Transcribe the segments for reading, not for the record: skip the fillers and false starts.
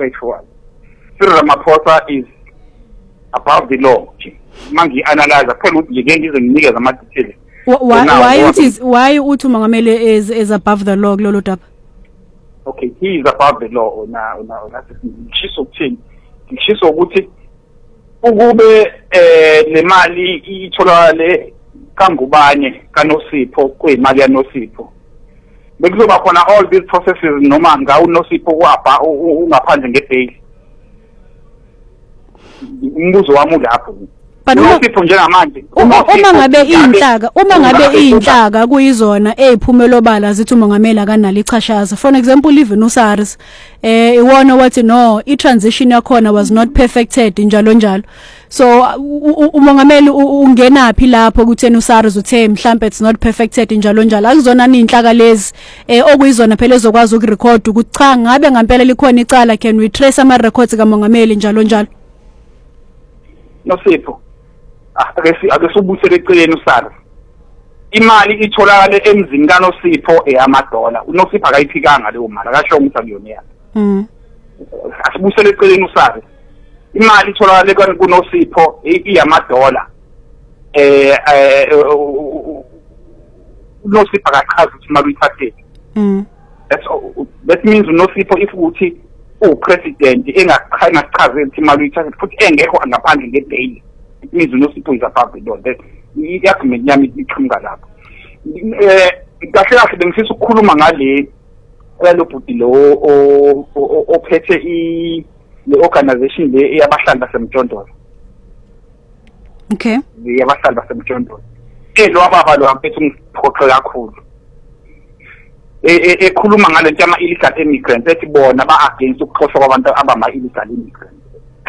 straightforward. Cyril Ramaphosa is above the law. Mangi analyze phela ukuthi ngeke ngize nginikeze ama details. Why uthi umongameli is above the law kulolu daba? Okay, he is above the law ona ngisho ukuthini? Ngisho ukuthi ukube le mali itholakale kangubanye kaNosipho kwemali yaNosipho. Bekuzoba khona all these processes noma ngawu Nosipho kwapha ungaphandle ngebail. Umbuzo wami lapho. Nosipho njengamanje uma ngabe inhlaka kuyizona eziphumelo bala zithi umongameli akanalo ichashaza. For example, even uSARS iwona wathi no, i-transition yakhona was not perfected njalo. So umongameli ungenaphi lapho kuthena uSARS uthe mhlambe it's not perfected njalo. Akuzona inhlaka lezi okuyizona phela ezokwazi ukurecord ukuthi cha ngabe ngempela likhona icala, can we trace ama records kamongameli njalo. Nosipho ake subusele eceleni uSARS. Imali itholakale emzini kaNosipho eyamadola. uNosipho akayiphikanga leyo mali, akasho ukuthi akuyona yakhe. Asibusele eceleni uSARS. Imali itholakale kuNosipho iyamadola. uNosipho akachaza ukuthi imali uyithathele. That means uNosipho if uthi upresident engachazi ukuthi imali uyithathe futhi engekho ngaphandle ngebail. It means uNosipho is above the law. That i-argument yami iqhamuka lapho. Kahle bengifisa ukukhuluma ngale lo bhuti lo ophethe le organization le yabahlali basemjondolo. Okay. Yabahlali basemjondolo. Lo ababa lo aphethe umphokho kakhulu. Ekhuluma ngalento ama illegal immigrants ethi bona ba against ukuxoshwa kwabantu abama illegal immigrants.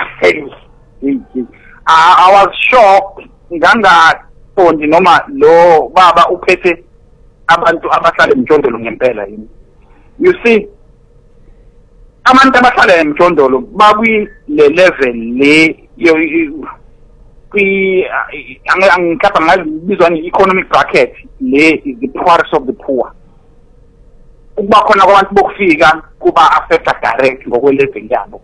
I was shocked ngangaqondi noma lo baba uphethe abantu abahlala emjondolo ngempela yini. You see, abantu abahlala emjondolo bakwi le level le angikapha ngalizwa nge-economic bracket le is the poorest of the poor. Ukuba khona kwabantu bokufika kuba affecta direct ngokwelevel yabo.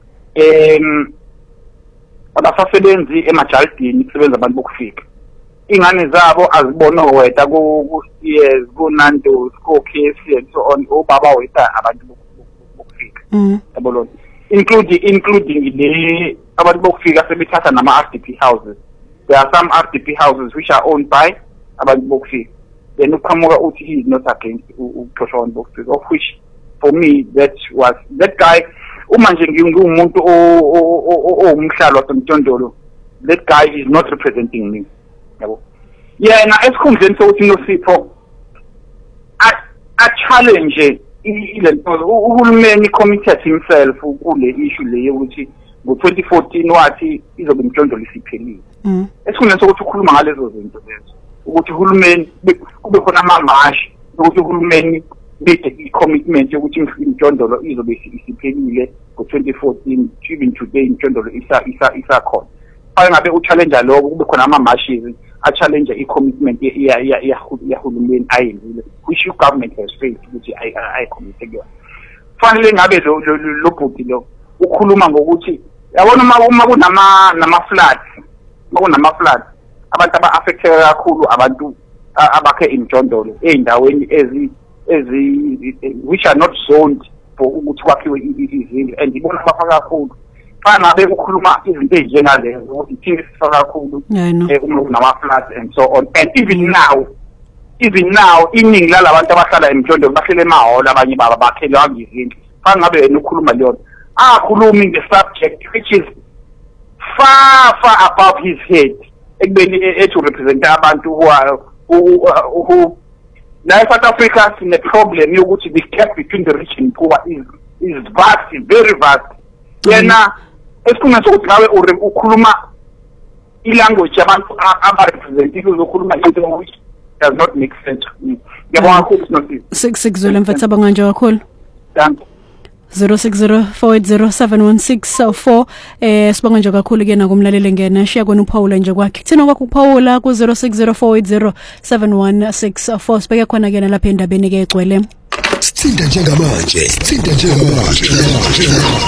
Abasasebenzi emajaldini kusebenza abantu bokufika. Ingane zabo azibona weta yes kunando KFC and so on, obaba weta abantu bokufika. Yabona, including the abantu bokufika sebethatha nama RDP houses. There are some RDP houses which are owned by abantu bokufika. Then uqhamuka uthi he is not against ukuxoshwa abantu bokufika, of which for me that guy umanje ngingumuntu owumhlalo wasemjondolo. That guy is not representing me. Yabo. Yena esikhundleni sokuthi Nosipho a challenge ilento uhulumeni committed himself kule issue le yokuthi ngo2014 wathi izobe imjondolo isiphelile. Esikhundleni sokuthi ukhuluma ngalezo zinto lezo ukuthi uhulumeni kube khona amamashi ukuthi uhulumeni bethe i-commitment yokuthi imjondolo izobe isiphelile ngo2014, even today imjondolo isakhona. Ngabe uchallenge lokho kube khona ama-marches a-challenge i-commitment yahulumeni ayenzile, which your government has failed ukuthi ayicommit kuyona. Fanele ngabe lo bhuti lo ukhuluma ngokuthi yabona uma kunama-floods, abantu aba-affecteke kakhulu abantu abakhe imjondolo ey'ndaweni which are not zoned for ukuthi kwakhiwe izindlu, and ibona abafa kakhulu. Ngabe ukhuluma izinto ezinjengalezo ukuthi thina sifa kakhulu uma kunama-floods and so on. And even now iningi lalabantu abahlala emjondolo bahlele emahholo, abanye baba bakhelwa izindlu. Ngabe wena ukhuluma leyona akhulumi nge-subject which is far above his head ekubeni to represent abantu who now South Africa is in a problem yokuthi the gap between the rich and poor is vast, very vast. Yena esikhuluma sokuthi ngawe ukhuluma i-language yabantu aba-representative uzokhuluma into which does not make sense. Ngiyabonga kakhulu Sinosipho. Sikuzwela mfethu abanganje kakhulu. Thank you. 0604807164 sibonga nje kakhulu ke nakumlaleli ngena shiya kona uPaula nje kwakhe thina kwakho uPaula ku 0604807164 sibeke khona ke lapha endabeni ke egcwele sithinta njengamanje